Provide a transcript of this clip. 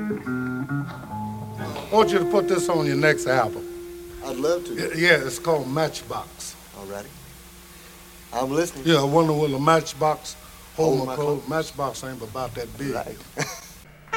I want you to put this on your next album. I'd love to. Yeah, it's called Matchbox. Alrighty. I'm listening. Yeah, I wonder will a matchbox hold Hold my my clothes. clothes. Matchbox ain't about that big. Right.